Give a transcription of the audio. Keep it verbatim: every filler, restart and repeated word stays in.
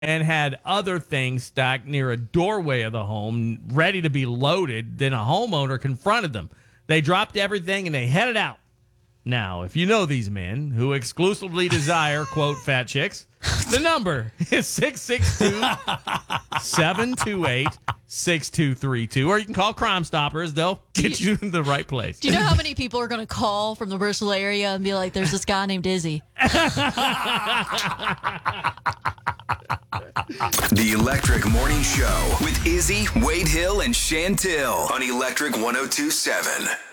and had other things stacked near a doorway of the home ready to be loaded, then a homeowner confronted them. They dropped everything and they headed out. Now, if you know these men who exclusively desire, quote, fat chicks, the number is six six two, seven two eight, six two three two. Or you can call Crime Stoppers. They'll get you in the right place. Do you know how many people are going to call from the Bristol area and be like, there's this guy named Izzy? The Electric Morning Show with Izzy, Wade Hill, and Chantil on Electric one oh two point seven.